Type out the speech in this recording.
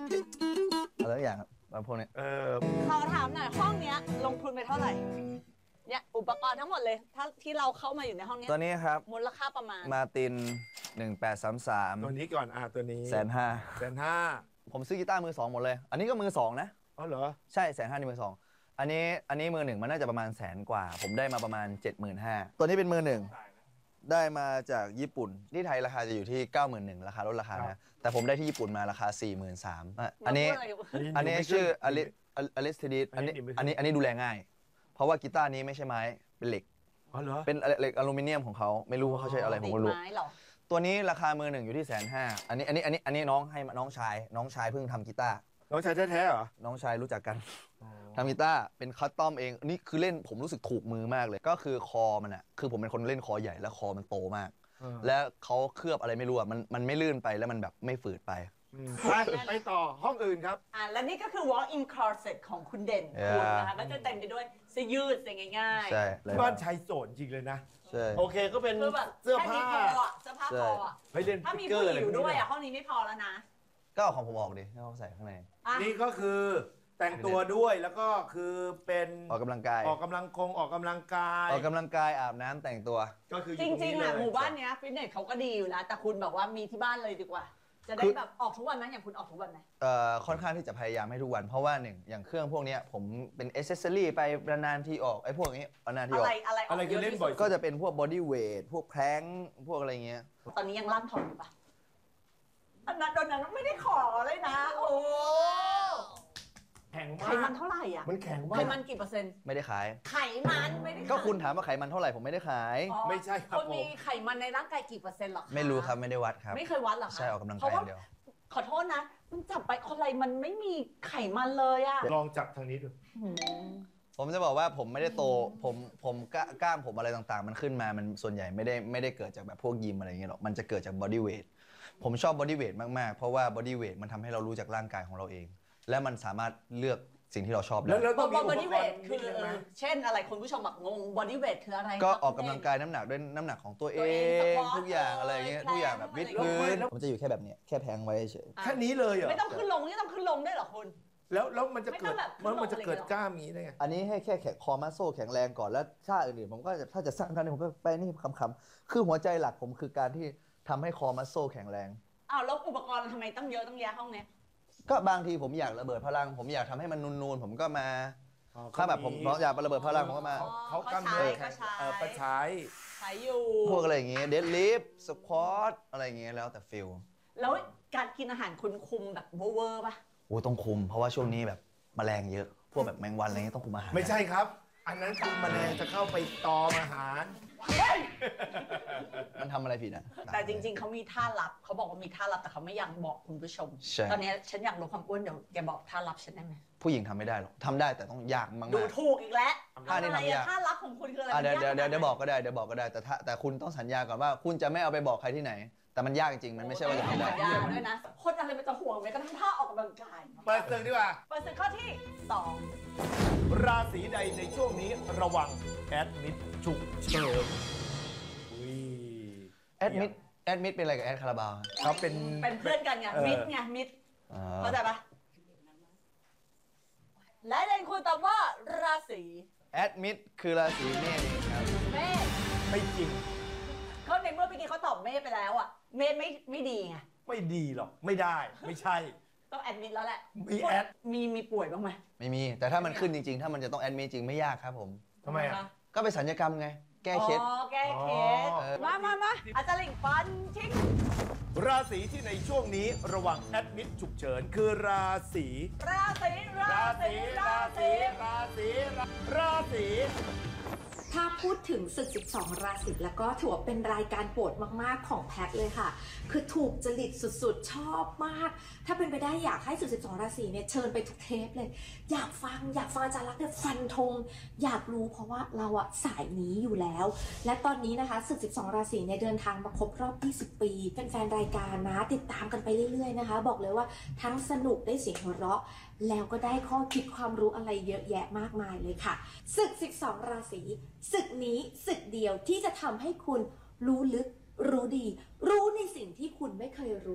อะไรอย่างแบบพวกนี้ขอถามหน่อยห้องเนี้ยลงทุนไปเท่าไหร่เนี่ยอุปกรณ์ทั้งหมดเลยถ้าที่เราเข้ามาอยู่ในห้องเนี้ยตัวนี้ครับมูลค่าประมาณมาติน1833 ตัวนี้ก่อนตัวนี้ 150,000 150,000 ผมซื้อกีตาร์มือสองหมดเลย อันนี้ก็มือสองนะอ๋อเหรอใช่150,000นี่มือสองอันนี้มือหนึ่งมันน่าจะประมาณ100,000 กว่าผมได้มาประมาณ 75,000ตัวนี้เป็นมือหนึ่งได้มาจากญี่ปุ่นที่ไทยราคาจะอยู่ที่ 91,000ราคาลดราคานะแต่ผมได้ที่ญี่ปุ่นมาราคา 43,000อันนี้ชื่ออลิสเทดิสอันนี้ดูแลง่ายเพราะว่ากีตาร์นี้ไม่ใช่ไม้เป็นเหล็กอ๋อเหรอเป็นเหล็กอลูมิเนียมของเขาไม่รู้ว่าเขาใช้อะไรผมไม่รู้ตัวนี้ราคามือหนึ่งอยู่ที่150,000อันนี้น้องให้น้องชายเพิ่งทำกีตาร์น้องชายแท้ๆเหรอน้องชายรู้จักกันทำกีตาร์เป็นคัสตอมเองนี่คือเล่นผมรู้สึกถูกมือมากเลยก็คือคอมันอ่ะคือผมเป็นคนเล่นคอใหญ่แล้วคอมันโตมากแล้วเขาเคลือบอะไรไม่รู้อ่ะมันไม่ลื่นไปแล้วมันแบบไม่ฝืดไปไปต่อห้องอื่นครับและนี่ก็คือ walk-in closet ของคุณเด่นคุณนะคะก็จะเต็มไปด้วยเสื้อยืดใส่ง่ายๆใช่บ้านชายโสดจริงเลยนะใช่โอเคก็เป็นเสื้อผ้าเสื้อผ้าพอให้เล่นถ้ามีผู้หญิงอยู่ด้วยห้องนี้ไม่พอแล้วนะก็เอาของผมออกดิให้เขาใส่ข้างในนี่ก็คือแต่งตัวด้วยแล้วก็คือเป็นออกกำลังกายออกกำลังกายอาบน้ำแต่งตัวก็คือจริงๆอ่ะหมู่บ้านเนี้ยฟิตเนสเขาก็ดีอยู่แล้วแต่คุณบอกว่ามีที่บ้านเลยดีกว่าจะได้แบบออกทุกวันไหมอย่างคุณออกทุกวันไหมค่อนข้างที่จะพยายามให้ทุกวันเพราะว่าหนึ่งอย่างเครื่องพวกนี้ผมเป็นเอเซสซอรี่ไปนานที่ออกไอ้พวกนี้นานที่ออกอะไรคือเล่นบ่อยก็จะเป็นพวกบอดี้เวทพวกแพลงพวกอะไรเงี้ยตอนนี้ยังร่างทองอยู่ปะอันนั้นโดนนั้นไม่ได้ขอเลยนะโอ้แข็งมากไขมันเท่าไหร่อ่ะมันแข็งมากไขมันกี่เปอร์เซ็นต์ไม่ได้ขายไขมันไม่ได้ก็คุณถามว่าไขมันเท่าไหร่ผมไม่ได้ขายไม่ใช่ครับคุณมีไขมันในร่างกายกี่เปอร์เซ็นต์หรอไม่รู้ครับไม่ได้วัดครับไม่เคยวัดหรอใช่ออกกำลังกายเดียวขอโทษนะมันจับไปคนไรมันไม่มีไขมันเลยอะลองจับทางนี้ดูผมจะบอกว่าผมไม่ได้โตผมกล้ามผมอะไรต่างๆมันขึ้นมามันส่วนใหญ่ไม่ได้เกิดจากแบบพวกยิมอะไรอย่างเงี้ยหรอกมันจะเกิดจากบอดี้เวทผมชอบบอดี้เวทมากๆเพราะว่าบอดี้เวทมันทำให้เรารู้จักร่างกายของเราเองและมันสามารถเลือกสิ่งที่เราชอบได้แล้วบอดี้เวทคือเช่นอะไรคุณผู้ชมแบบงงบอดี้เวทคืออะไรก็ออกกำลังกายน้ำหนักด้วยน้ำหนักของตัวเองทุกอย่างอะไรเงี้ยทุกอย่างแบบวิดพื้นผมจะอยู่แค่แบบเนี้ยแค่แพงไว้เฉยแค่นี้เลยเหรอไม่ต้องขึ้นลงนี่ต้องขึ้นลงได้หรอคุณแล้วมันจะเกิดกล้ามนี้ได้ไงอันนี้ให้แค่แขนคอมัสโซแข็งแรงก่อนแล้วท่าอื่นๆผมก็ถ้าจะสร้างท่านี้ผมก็ไปนี่คำๆคือหัวใจหลักผมคือการที่ทำให้คอมัสโซแข็งแรงแล้วอุปกรณ์ทำไมต้องเยอะต้องแยะห้องเนี้ยก็บางทีผมอยากระเบิดพลังผมอยากทำให้มันนูนๆผมก็มาถ้าแบบผมอยากระเบิดพลังผมก็มาเขากำเนิดก็ใช้อยู่พวกอะไรอย่างเงี้ยเดดลิฟต์สควอตอะไรอย่างเงี้ยแล้วแต่ฟิลแล้วการกินอาหารคุณคุมแบบเวอร์ป่ะโอ้ต้องคุมเพราะว่าช่วงนี้แบบแมลงเยอะพวกแบบแมงวันอะไรเงี้ยต้องคุมอาหารไม่ใช่ครับอันนั้นคือแมลงจะเข้าไปตอมอาหารมันทำอะไรผิดอ่ะแต่จริงๆเขามีท่าลับเขาบอกว่ามีท่าลับแต่เขาไม่อยากบอกคุณผู้ชมตอนนี้ฉันอยากลดความอ้วนเดี๋ยวแกบอกท่าลับฉันได้ไหมผู้หญิงทำไม่ได้หรอกทำได้แต่ต้องยากมากดูถูกอีกแล้วท่านี้ทำยากท่าลับของคุณคืออะไรเดี๋ยวบอกก็ได้แต่คุณต้องสัญญาก่อนว่าคุณจะไม่เอาไปบอกใครที่ไหนแต่มันยากจริงมันไม่ใช่ว่าจะทำได้ยากด้วยนะคนอะไรมันจะห่วงแม้กระทั่งท่าออกกำลังกายเปิดศึกดีกว่าเปิดศึกข้อที่ 2ราศีใดในช่วงนี้ระวังแอดมิดฉุกเฉินแอดมิดเป็นอะไรกับแอดคาราบาวเขาเป็นเพื่อนกันไงมิดเข้าใจปะและเรนคุณตอบว่าราศีแอดมิดคือราศีเมษครับเมษไม่จริงเขาในเมื่อเมื่อกี้เขาตอบเมษไปแล้วอ่ะเมษไม่ดีไงไม่ดีหรอกไม่ได้ไม่ใช่ต้องแอดมิดแล้วแหละมีแอดมีป่วยบ้างไหมไม่มีแต่ถ้ามันขึ้นจริงๆถ้ามันจะต้องแอดมิดจริงไม่ยากครับผมทำไมอ่ะก็ไปศัลยกรรมไงแก้เคล็ดแก้เคล็ดมาอาจารย์หลิงฟันทิ้งราศีที่ในช่วงนี้ระวังแอดมิดฉุกเฉินคือราศีถ้าพูดถึงศึก12ราศีแล้วก็ถือว่าเป็นรายการโปรดมากๆของแพทเลยค่ะคือถูกจริตสุดๆชอบมากถ้าเป็นไปได้อยากให้ศึก12ราศีเนี่ยเชิญไปทุกเทปเลยอยากฟังอาจารย์ลักษณ์เนี่ยฟันธงอยากรู้เพราะว่าเราอะสายนี้อยู่แล้วและตอนนี้นะคะศึก12ราศีเนี่ยเดินทางมาครบรอบ20 ปีแฟนๆรายการนะติดตามกันไปเรื่อยๆนะคะบอกเลยว่าทั้งสนุกได้เสียงหัวเราะแล้วก็ได้ข้อคิดความรู้อะไรเยอะแยะมากมายเลยค่ะศึก12ราศีศึกนี้ศึกเดียวที่จะทำให้คุณรู้ลึกรู้ดีรู้ในสิ่งที่คุณไม่เคยรู้